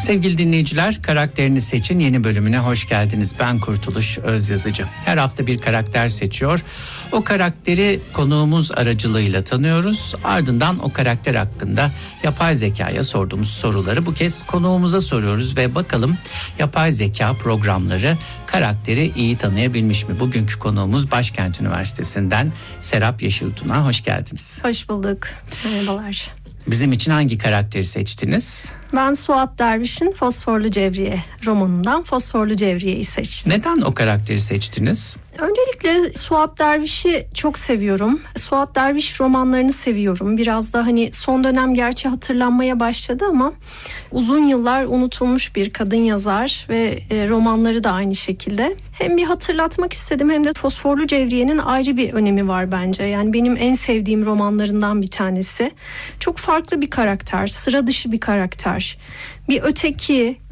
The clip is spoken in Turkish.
Sevgili dinleyiciler, Karakterini Seçin yeni bölümüne hoş geldiniz. Ben Kurtuluş Özyazıcı. Her hafta bir karakter seçiyor. O karakteri konuğumuz aracılığıyla tanıyoruz. Ardından o karakter hakkında yapay zekaya sorduğumuz soruları bu kez konuğumuza soruyoruz ve bakalım yapay zeka programları karakteri iyi tanıyabilmiş mi? Bugünkü konuğumuz Başkent Üniversitesi'nden Serap Yeşiltuna. Hoş geldiniz. Hoş bulduk. Merhabalar. Bizim için hangi karakteri seçtiniz? Ben Suat Derviş'in Fosforlu Cevriye romanından Fosforlu Cevriye'yi seçtim. Neden o karakteri seçtiniz? Öncelikle Suat Derviş'i çok seviyorum. Suat Derviş romanlarını seviyorum. Biraz da son dönem gerçi hatırlanmaya başladı ama uzun yıllar unutulmuş bir kadın yazar ve romanları da aynı şekilde. Hem bir hatırlatmak istedim hem de Fosforlu Cevriye'nin ayrı bir önemi var bence. Yani benim en sevdiğim romanlarından bir tanesi. Çok farklı bir karakter, sıra dışı bir karakter. Bir öteki,